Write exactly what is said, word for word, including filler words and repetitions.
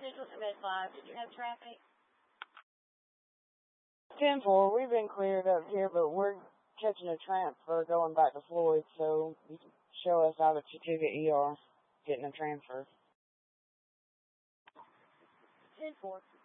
Central Med five, did you have traffic? ten four, we've been cleared up here, but we're catching a transfer going back to Floyd, so you can show us out at Chattooga E R, getting a transfer. ten four.